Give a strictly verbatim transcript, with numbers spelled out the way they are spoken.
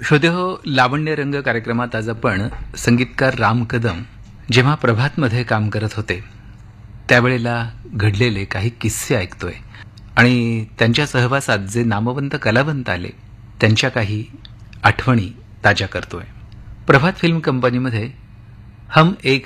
श्रोते हो, लावण्य रंग कार्यक्रमात आज आपण संगीतकार राम कदम जेव्हा प्रभातमध्ये काम करत होते त्यावेळेला घडलेले काही किस्से ऐकतोय आणि त्यांच्या सहवासात जे नामवंत कलावंत आले त्यांच्या काही आठवणी ताज्या करतोय. प्रभात फिल्म कंपनीमध्ये हम एक